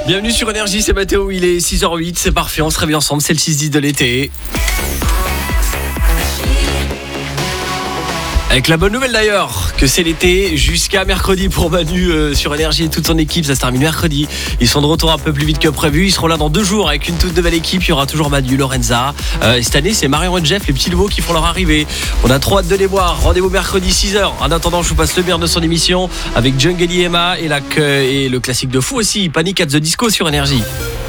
Bienvenue sur Énergie, c'est Mathéo, il est 6h08, c'est parfait, on se réveille ensemble, c'est le 6-10 de l'été. Avec la bonne nouvelle d'ailleurs, que c'est l'été jusqu'à mercredi pour Manu sur Énergie et toute son équipe, ça se termine mercredi. Ils sont de retour un peu plus vite que prévu, ils seront là dans 2 jours avec une toute nouvelle équipe, il y aura toujours Manu, Lorenza. Et cette année, c'est Marion et Jeff, les petits nouveaux qui font leur arrivée. On a trop hâte de les voir, rendez-vous mercredi 6h. En attendant, je vous passe le meilleur de son émission avec Jungle Emma et le classique de fou aussi, Panic at the Disco sur Énergie.